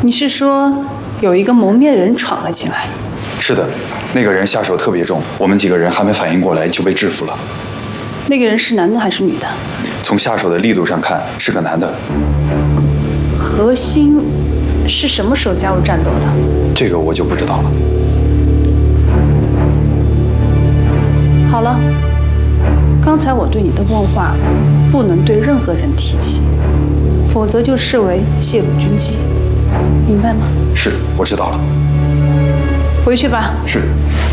你是说有一个蒙面人闯了进来？ 是的，那个人下手特别重，我们几个人还没反应过来就被制服了。 那个人是男的还是女的？ 从下手的力度上看，是个男的。 何心是什么时候加入战斗的？ 这个我就不知道了。 好了，刚才我对你的问话，不能对任何人提起，否则就视为泄露军机，明白吗？ 是，我知道了。 回去吧。 是。